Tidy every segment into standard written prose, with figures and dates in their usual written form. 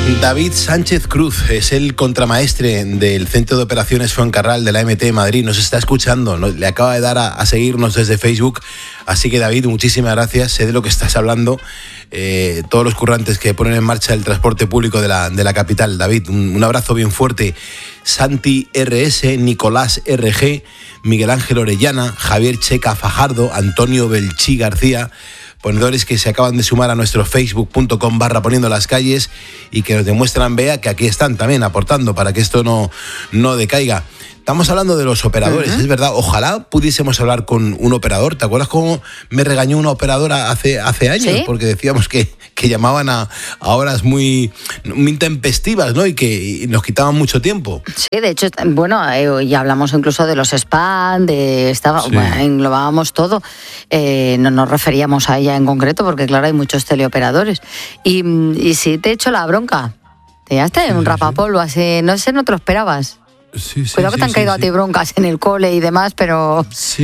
David Sánchez Cruz es el contramaestre del Centro de Operaciones Fuencarral de la MT de Madrid. Nos está escuchando, le acaba de dar a seguirnos desde Facebook. Así que, David, muchísimas gracias. Sé de lo que estás hablando. Todos los currantes que ponen en marcha el transporte público de la capital. David, un abrazo bien fuerte. Santi RS, Nicolás RG, Miguel Ángel Orellana, Javier Checa Fajardo, Antonio Belchí García, ponedores que se acaban de sumar a nuestro facebook.com/poniendo las calles y que nos demuestran, vea, que aquí están también aportando para que esto no decaiga. Estamos hablando de los operadores, es verdad. Ojalá pudiésemos hablar con un operador. ¿Te acuerdas cómo me regañó una operadora hace años? ¿Sí? Porque decíamos que llamaban a horas muy intempestivas, ¿no? Y que nos quitaban mucho tiempo. Sí, de hecho, bueno, ya hablamos incluso de los spam, bueno, englobábamos todo. No nos referíamos a ella en concreto, porque claro, hay muchos teleoperadores. Y si te echo la bronca, te llevaste un rapapolvo así, no sé, no te lo esperabas. Sí, cuidado que te han caído a ti broncas en el cole y demás, pero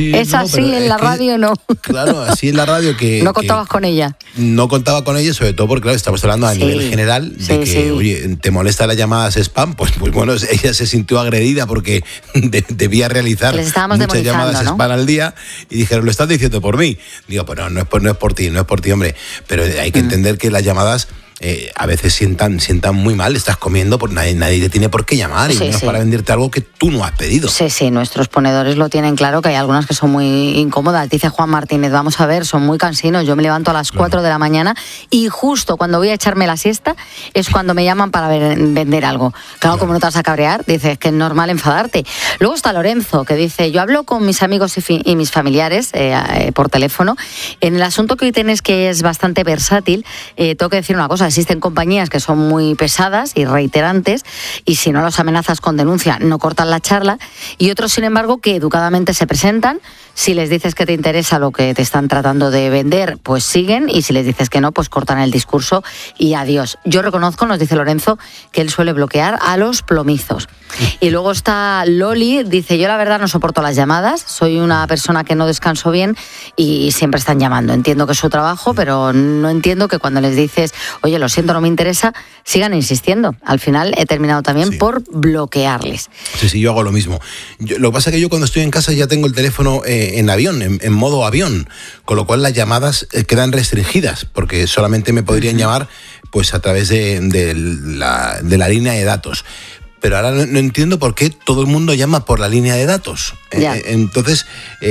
en la radio no. Claro, así en la radio que... No contabas con ella. No contaba con ella, sobre todo porque, claro, estamos hablando a nivel general de que, oye, ¿te molesta las llamadas spam? Pues bueno, ella se sintió agredida porque debía realizar muchas llamadas spam al día y dijeron, ¿lo estás diciendo por mí? Digo, pues no es por ti, hombre. Pero hay que entender que las llamadas... a veces sientan muy mal, estás comiendo, pues nadie te tiene por qué llamar y menos para venderte algo que tú no has pedido. Sí, nuestros ponedores lo tienen claro, que hay algunas que son muy incómodas. Dice Juan Martínez, vamos a ver, son muy cansinos, yo me levanto a las 4 de la mañana y justo cuando voy a echarme la siesta es cuando me llaman para vender algo. Claro, como no te vas a cabrear, dice, es que es normal enfadarte. Luego está Lorenzo, que dice, yo hablo con mis amigos y mis familiares por teléfono. En el asunto que hoy tienes, que es bastante versátil, tengo que decir una cosa. Existen compañías que son muy pesadas y reiterantes y si no los amenazas con denuncia no cortan la charla, y otros, sin embargo, que educadamente se presentan. Si les dices que te interesa lo que te están tratando de vender, pues siguen, y si les dices que no, pues cortan el discurso y adiós. Yo reconozco, nos dice Lorenzo, que él suele bloquear a los plomizos. Y luego está Loli, dice, yo la verdad no soporto las llamadas, soy una persona que no descanso bien y siempre están llamando. Entiendo que es su trabajo, pero no entiendo que cuando les dices, oye, lo siento, no me interesa, sigan insistiendo. Al final he terminado también por bloquearles. Sí, yo hago lo mismo. Lo que pasa es que yo cuando estoy en casa ya tengo el teléfono en avión, en modo avión, con lo cual las llamadas quedan restringidas, porque solamente me podrían llamar pues a través de la línea de datos. Pero ahora no entiendo por qué todo el mundo llama por la línea de datos. Entonces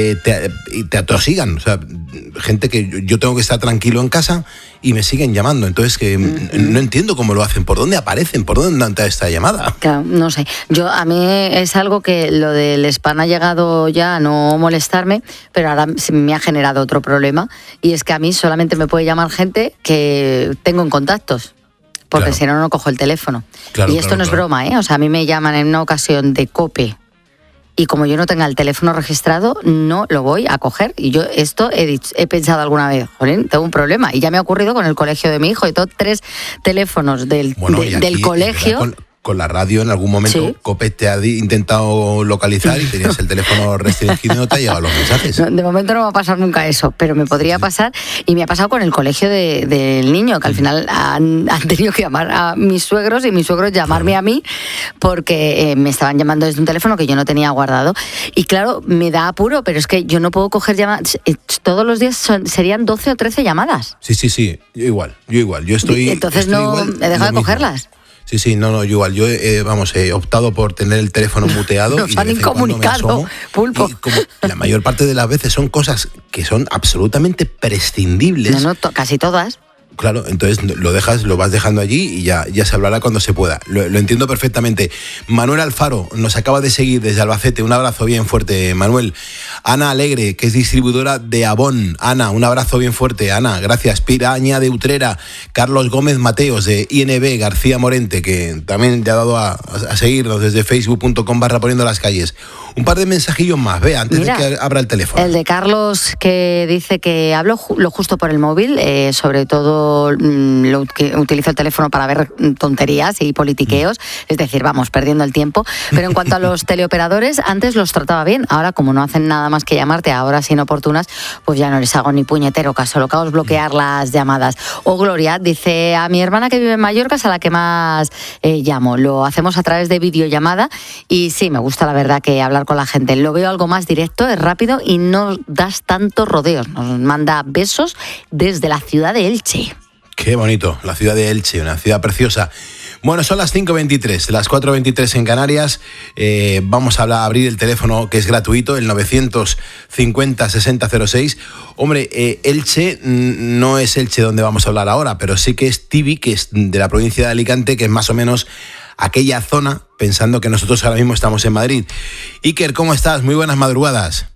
te atosigan. O sea, gente que yo tengo que estar tranquilo en casa y me siguen llamando. Entonces no entiendo cómo lo hacen, por dónde aparecen, por dónde anda esta llamada. Claro, no sé. A mí es algo que lo del spam ha llegado ya a no molestarme, pero ahora me ha generado otro problema, y es que a mí solamente me puede llamar gente que tengo en contactos. Porque si no cojo el teléfono. Y esto no es broma, ¿eh? O sea, a mí me llaman en una ocasión de COPE y como yo no tenga el teléfono registrado, no lo voy a coger. Y yo esto he pensado alguna vez, jolín, tengo un problema. Y ya me ha ocurrido con el colegio de mi hijo, y todos 3 teléfonos del colegio... Con la radio en algún momento COPE te ha intentado localizar y tenías el teléfono restringido y no te ha llegado los mensajes. No, de momento no me va a pasar nunca eso, pero me podría pasar, y me ha pasado con el colegio del niño, que al final han tenido que llamar a mis suegros y mis suegros llamarme a mí porque me estaban llamando desde un teléfono que yo no tenía guardado. Y claro, me da apuro, pero es que yo no puedo coger llamadas. Todos los días serían 12 o 13 llamadas. Sí, yo igual. Yo estoy... Entonces he dejado de cogerlas. Sí, no, yo igual. Yo he optado por tener el teléfono muteado. Nos han incomunicado, Pulpo. Y como la mayor parte de las veces son cosas que son absolutamente prescindibles. No, casi todas. Claro, entonces lo vas dejando allí y ya se hablará cuando se pueda. Lo entiendo perfectamente. Manuel Alfaro nos acaba de seguir desde Albacete. Un abrazo bien fuerte, Manuel. Ana Alegre, que es distribuidora de Avon. Ana, un abrazo bien fuerte. Ana, gracias. Piraña de Utrera. Carlos Gómez Mateos, de INB. García Morente, que también te ha dado a seguirnos desde facebook.com/poniendo las calles. Un par de mensajillos más, ve, antes Mira, de que abra el teléfono. El de Carlos, que dice que hablo lo justo por el móvil, sobre todo utilizo el teléfono para ver tonterías y politiqueos, es decir, vamos, perdiendo el tiempo. Pero en cuanto a los teleoperadores, antes los trataba bien, ahora como no hacen nada más que llamarte a horas inoportunas, pues ya no les hago ni puñetero caso, lo que hago es bloquear las llamadas. O Gloria dice, a mi hermana que vive en Mallorca es a la que más llamo, lo hacemos a través de videollamada y sí, me gusta la verdad que hablar con la gente, lo veo algo más directo, es rápido y no das tantos rodeos. Nos manda besos desde la ciudad de Elche. Qué bonito, la ciudad de Elche, una ciudad preciosa. Bueno, son las 5:23, las 4:23 en Canarias. Vamos a abrir el teléfono que es gratuito, el 950-6006. Hombre, Elche no es Elche donde vamos a hablar ahora, pero sí que es Tibi, que es de la provincia de Alicante, que es más o menos aquella zona, pensando que nosotros ahora mismo estamos en Madrid. Iker, ¿cómo estás? Muy buenas madrugadas.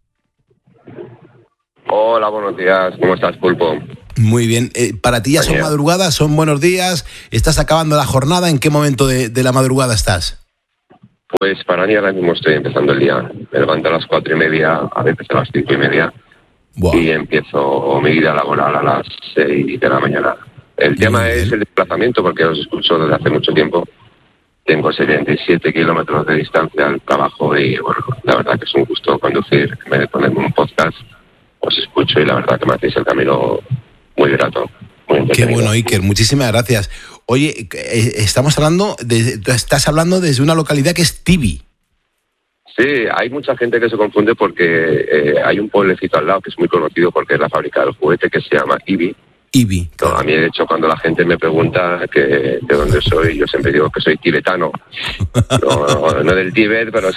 Hola, buenos días. ¿Cómo estás, Pulpo? Muy bien. ¿Para ti ya son madrugadas? ¿Son buenos días? ¿Estás acabando la jornada? ¿En qué momento de la madrugada estás? Pues para mí ahora mismo estoy empezando el día. Me levanto a las 4:30, a veces a las 5:30. Wow. Y empiezo mi vida laboral a las 6 de la mañana. El tema es el desplazamiento, porque os escucho desde hace mucho tiempo. Tengo 77 kilómetros de distancia al trabajo y, bueno, la verdad que es un gusto conducir. En vez de ponerme un podcast, os escucho y la verdad que me hacéis el camino muy grato. Muy Qué bueno, Iker. Muchísimas gracias. Oye, estás hablando desde una localidad que es Tibi. Sí, hay mucha gente que se confunde porque hay un pueblecito al lado que es muy conocido porque es la fábrica del juguete que se llama Ibi. Ibi. No, a mí, de hecho, cuando la gente me pregunta de dónde soy, yo siempre digo que soy tibetano. No del Tíbet, pero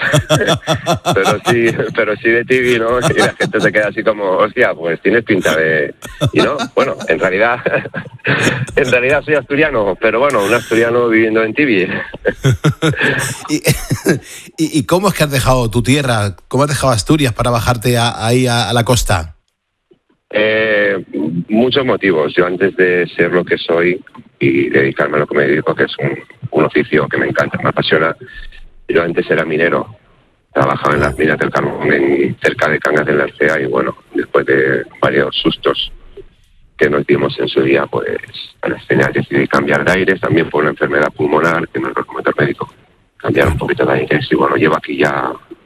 sí de Tibi, ¿no? Y la gente se queda así como, hostia, pues tienes pinta de... Y no, bueno, en realidad soy asturiano, pero bueno, un asturiano viviendo en Tibi. ¿Y cómo es que has dejado tu tierra? ¿Cómo has dejado Asturias para bajarte ahí a la costa? Muchos motivos. Yo, antes de ser lo que soy y dedicarme a lo que me dedico, que es un oficio que me encanta, me apasiona, yo antes era minero. Trabajaba en las minas del carbón cerca de Cangas de la Narcea y, bueno, después de varios sustos que nos dimos en su día, pues al final decidí cambiar de aires, también por una enfermedad pulmonar que me recomendó el médico. Cambiar un poquito de aires y, bueno, llevo aquí ya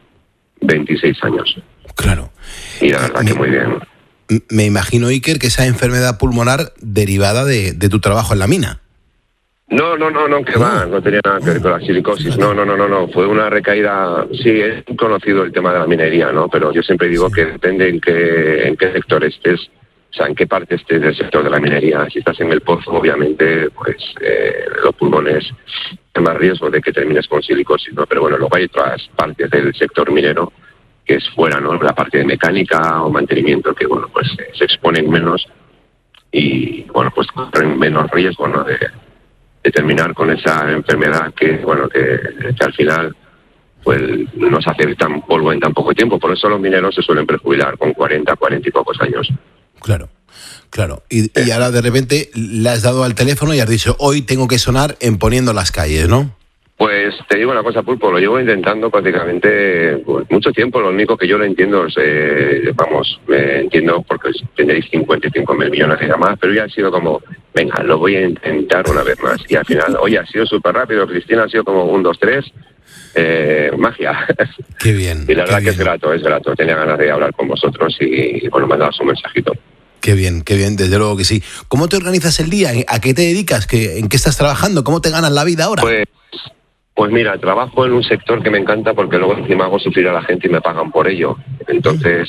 26 años. Claro. Y la verdad que muy bien. Me imagino, Iker, que esa enfermedad pulmonar derivada de tu trabajo en la mina. No, que va, no tenía nada que ver con la silicosis. No. Fue una recaída. Sí, es conocido el tema de la minería, ¿no? Pero yo siempre digo que depende en qué sector estés, o sea, en qué parte estés del sector de la minería. Si estás en el pozo, obviamente, pues los pulmones hay más riesgo de que termines con silicosis, ¿no? Pero bueno, luego hay otras partes del sector minero que es fuera, ¿no? La parte de mecánica o mantenimiento que, bueno, pues se exponen menos y, bueno, pues corren menos riesgo, ¿no? De terminar con esa enfermedad que, bueno, que al final pues nos hace tan polvo en tan poco tiempo. Por eso los mineros se suelen prejubilar con 40 y pocos años. Claro. Y ahora de repente le has dado al teléfono y has dicho, hoy tengo que sonar en Poniendo las Calles, ¿no? Pues te digo una cosa, Pulpo, lo llevo intentando prácticamente mucho tiempo. Lo único que yo lo entiendo es, entiendo porque tenéis 55.000 millones de llamadas, pero ya ha sido como, venga, lo voy a intentar una vez más. Y al final, oye, ha sido súper rápido. Cristina ha sido como 1, 2, 3, magia. Qué bien. Y la verdad que es grato. Tenía ganas de hablar con vosotros y bueno, mandaros un mensajito. Qué bien, desde luego que sí. ¿Cómo te organizas el día? ¿A qué te dedicas? ¿En qué estás trabajando? ¿Cómo te ganas la vida ahora? Pues mira, trabajo en un sector que me encanta porque luego encima hago sufrir a la gente y me pagan por ello. Entonces,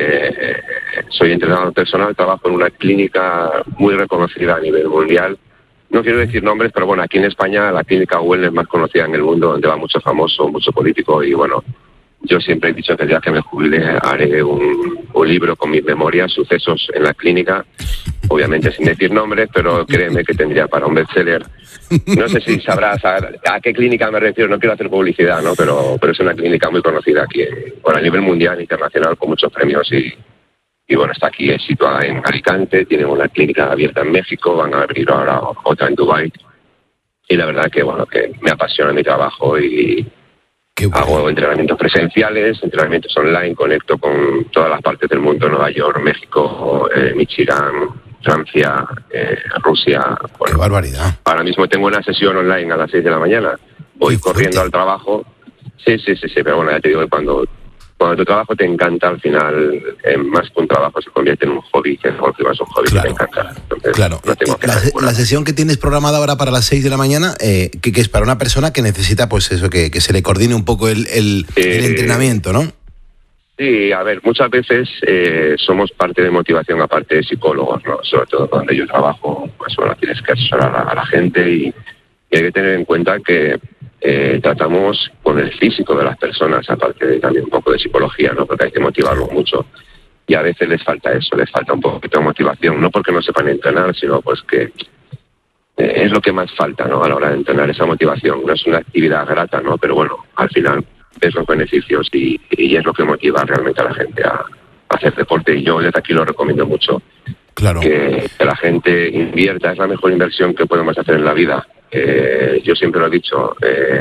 soy entrenador personal, trabajo en una clínica muy reconocida a nivel mundial. No quiero decir nombres, pero bueno, aquí en España la clínica Wellness más conocida en el mundo, donde va mucho famoso, mucho político y bueno, yo siempre he dicho que el día que me jubile haré un libro con mis memorias, sucesos en la clínica, obviamente sin decir nombres, pero créeme que tendría para un bestseller. No sé si sabrás a qué clínica me refiero, no quiero hacer publicidad, ¿no? Pero es una clínica muy conocida aquí, a nivel mundial, internacional, con muchos premios y bueno, está aquí, es situada en Alicante, tienen una clínica abierta en México, van a abrir ahora otra en Dubái y la verdad que bueno, que me apasiona mi trabajo y Hago entrenamientos presenciales, entrenamientos online, conecto con todas las partes del mundo, Nueva York, México, Michigan, Francia, Rusia. Bueno, ¡qué barbaridad! Ahora mismo tengo una sesión online a las 6 de la mañana. Voy corriendo al trabajo. Sí, pero bueno, ya te digo que cuando tu trabajo te encanta, al final, más que un trabajo, se convierte en un hobby, que es un hobby que te encanta. Entonces, claro. La sesión que tienes programada ahora para las 6 de la mañana, que es para una persona que necesita, pues eso, que se le coordine un poco el entrenamiento, ¿no? Sí, a ver, muchas veces somos parte de motivación, aparte de psicólogos, ¿no? Sobre todo donde yo trabajo, pues bueno, tienes que asesorar a la gente y hay que tener en cuenta que tratamos con el físico de las personas, aparte de también un poco de psicología, ¿no? Porque hay que motivarlos mucho y a veces les falta eso, les falta un poquito de motivación, no porque no sepan entrenar, sino pues que es lo que más falta, ¿no? A la hora de entrenar, esa motivación. No es una actividad grata, ¿no? Pero bueno, al final ves los beneficios y es lo que motiva realmente a la gente a hacer deporte, y yo desde aquí lo recomiendo mucho. Claro. Que la gente invierta, es la mejor inversión que podemos hacer en la vida. Yo siempre lo he dicho,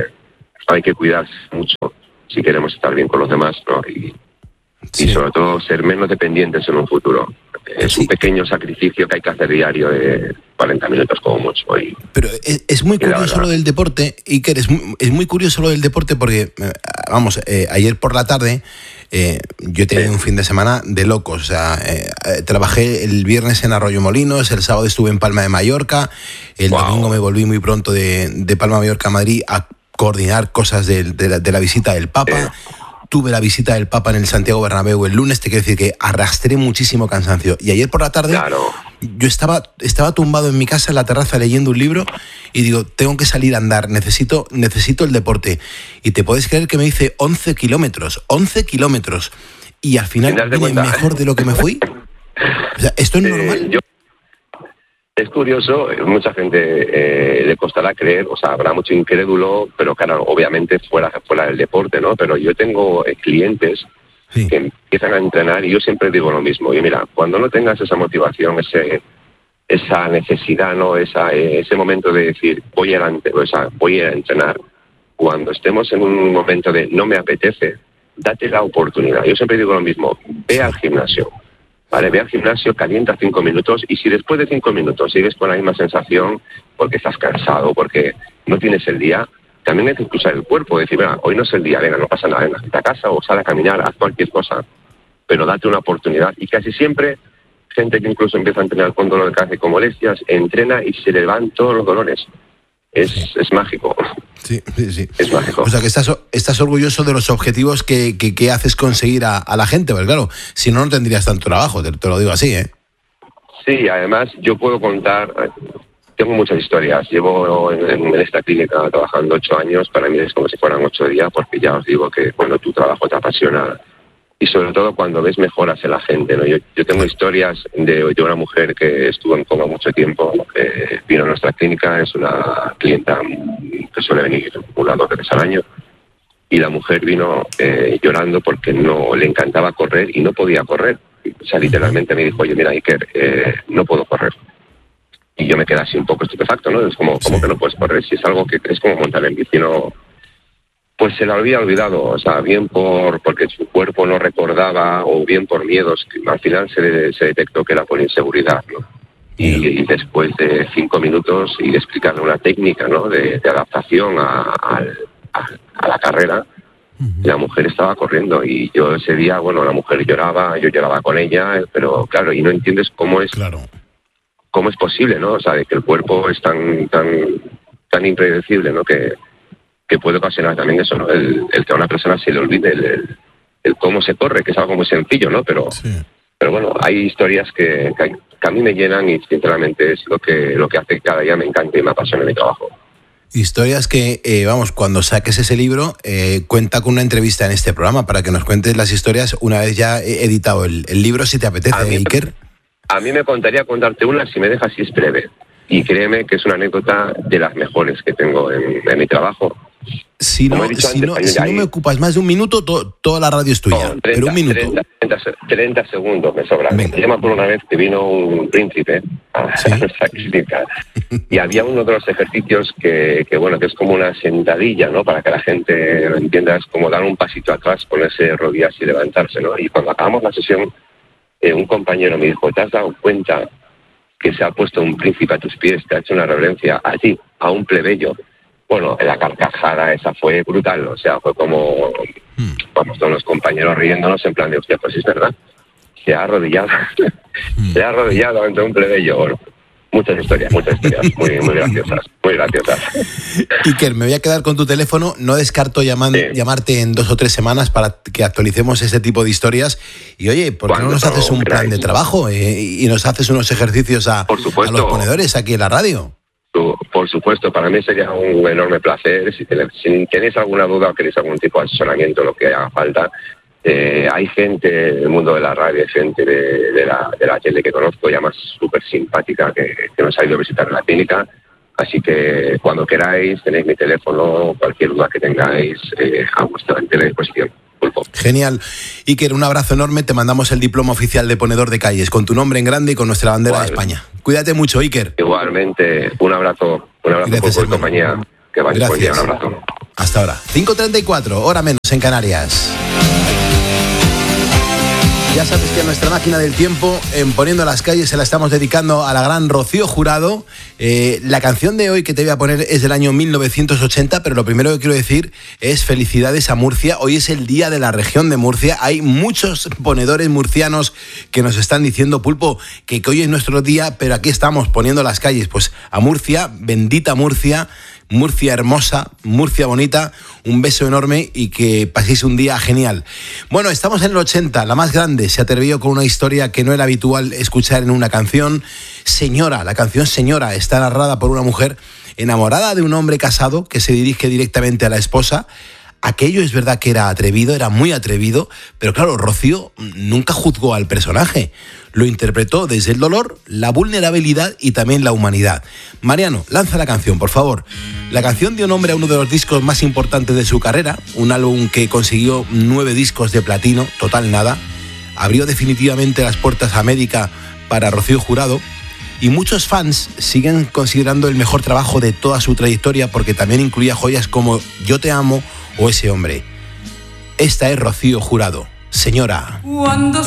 hay que cuidarse mucho si queremos estar bien con los demás, ¿no? Y sobre todo ser menos dependientes en un futuro. Es un pequeño sacrificio que hay que hacer diario de 40 minutos como mucho. Pero es muy curioso lo del deporte, Iker, es muy curioso lo del deporte porque, vamos, ayer por la tarde yo he tenido un fin de semana de locos. O sea, trabajé el viernes en Arroyomolinos, el sábado estuve en Palma de Mallorca, el domingo me volví muy pronto de Palma de Mallorca a Madrid a coordinar cosas de la visita del Papa. Tuve la visita del Papa en el Santiago Bernabéu el lunes, te quiero decir que arrastré muchísimo cansancio. Y ayer por la tarde yo estaba tumbado en mi casa en la terraza leyendo un libro y digo, tengo que salir a andar, necesito el deporte. Y te puedes creer que me hice 11 kilómetros, y al final vine mejor de lo que me fui. O sea, ¿esto es normal? Es curioso, mucha gente le costará creer, o sea, habrá mucho incrédulo, pero claro, obviamente fuera del deporte, ¿no? Pero yo tengo clientes que empiezan a entrenar y yo siempre digo lo mismo. Y mira, cuando no tengas esa motivación, esa necesidad, ¿no? Ese momento de decir, voy a entrenar, cuando estemos en un momento de no me apetece, date la oportunidad. Yo siempre digo lo mismo, ve al gimnasio. Vale, ve al gimnasio, calienta 5 minutos y si después de 5 minutos sigues con la misma sensación porque estás cansado, porque no tienes el día, también hay que escuchar el cuerpo, decir, mira, hoy no es el día, venga, no pasa nada, venga, vete a casa o sal a caminar, haz cualquier cosa, pero date una oportunidad. Y casi siempre, gente que incluso empieza a entrenar con dolor de cabeza y con molestias, entrena y se le van todos los dolores. Es mágico. Sí. Es mágico. O sea que estás orgulloso de los objetivos que haces conseguir a la gente, porque claro, si no tendrías tanto trabajo, te lo digo así, ¿eh? Sí, además yo puedo contar, tengo muchas historias. Llevo en esta clínica trabajando 8 años, para mí es como si fueran 8 días, porque ya os digo que cuando tu trabajo te apasiona, y sobre todo cuando ves mejoras en la gente, ¿no? Yo tengo historias de una mujer que estuvo en coma mucho tiempo, vino a nuestra clínica, es una clienta que suele venir 1 o 2 veces al año, y la mujer vino llorando porque no le encantaba correr y no podía correr. O sea, literalmente me dijo, oye, mira, Iker, no puedo correr. Y yo me quedé así un poco estupefacto, ¿no? Es como que no puedes correr, si es algo que es como montar en bici, ¿no? Pues se lo había olvidado, o sea, bien porque su cuerpo no recordaba o bien por miedos, que al final se detectó que era por inseguridad, ¿no? Y después de 5 minutos y de explicarle una técnica, ¿no? de adaptación a la carrera, la mujer estaba corriendo y yo ese día, bueno, la mujer lloraba, yo lloraba con ella, pero claro, y no entiendes cómo es posible, ¿no? O sea, de que el cuerpo es tan impredecible, ¿no? Que puede ocasionar también eso, ¿no? El que a una persona se le olvide el cómo se corre, que es algo muy sencillo, ¿no? Pero bueno, hay historias que a mí me llenan y sinceramente es lo que hace que cada día me encante y me apasione mi trabajo. Historias que, cuando saques ese libro, cuenta con una entrevista en este programa para que nos cuentes las historias una vez ya editado el libro, si te apetece, Iker. A mí me contaría contarte una, si me dejas, si es breve. Y créeme que es una anécdota de las mejores que tengo en mi trabajo. Si no me ocupas más de un minuto, toda la radio es tuya. No, 30, pero un minuto. 30 segundos me sobran. Venga. Me llama por una vez que vino un príncipe a nuestra clínica y había uno de los ejercicios que es como una sentadilla, ¿no? Para que la gente lo entienda, es como dar un pasito atrás, ponerse de rodillas y levantarse, ¿no? Y cuando acabamos la sesión, un compañero me dijo, ¿te has dado cuenta que se ha puesto un príncipe a tus pies, te ha hecho una reverencia a ti, a un plebeyo? Bueno, la carcajada esa fue brutal, o sea, fue como, vamos, todos los compañeros riéndonos en plan de, hostia, pues es verdad, se ha arrodillado, se ha arrodillado ante un plebeyo. Bueno, muchas historias, muy graciosas. Iker, me voy a quedar con tu teléfono, no descarto llamarte en 2 o 3 semanas para que actualicemos ese tipo de historias. Y oye, ¿por qué no nos haces un plan de trabajo y nos haces unos ejercicios a los ponedores aquí en la radio? Por supuesto, para mí sería un enorme placer. Si tenéis alguna duda o queréis algún tipo de asesoramiento, lo que haga falta, hay gente del mundo de la radio, hay gente de la tele que conozco, ya más súper simpática, que nos ha ido a visitar en la clínica. Así que cuando queráis, tenéis mi teléfono, cualquier duda que tengáis, a vuestra entera disposición. Genial. Iker, un abrazo enorme. Te mandamos el diploma oficial de ponedor de calles con tu nombre en grande y con nuestra bandera de España. Cuídate mucho, Iker. Igualmente, un abrazo por tu compañía. Que vayas por día, un abrazo. Hasta ahora. 5:34, hora menos en Canarias. Ya sabes que nuestra máquina del tiempo, en Poniendo las Calles, se la estamos dedicando a la gran Rocío Jurado. La canción de hoy que te voy a poner es del año 1980, pero lo primero que quiero decir es felicidades a Murcia. Hoy es el día de la región de Murcia. Hay muchos ponedores murcianos que nos están diciendo, Pulpo, que hoy es nuestro día, pero aquí estamos poniendo las calles. Pues a Murcia, bendita Murcia, Murcia hermosa, Murcia bonita, un beso enorme y que paséis un día genial. Bueno, estamos en el 80, la más grande se atrevió con una historia que no era habitual escuchar en una canción. Señora, la canción Señora está narrada por una mujer enamorada de un hombre casado que se dirige directamente a la esposa. Aquello es verdad que era atrevido, era muy atrevido, pero claro, Rocío nunca juzgó al personaje. Lo interpretó desde el dolor, la vulnerabilidad y también la humanidad. Mariano, lanza la canción, por favor. La canción dio nombre a uno de los discos más importantes de su carrera, un álbum que consiguió 9 discos de platino, total nada. Abrió definitivamente las puertas a América para Rocío Jurado y muchos fans siguen considerando el mejor trabajo de toda su trayectoria porque también incluía joyas como Yo te amo o Ese hombre. Esta es Rocío Jurado. Señora. Cuando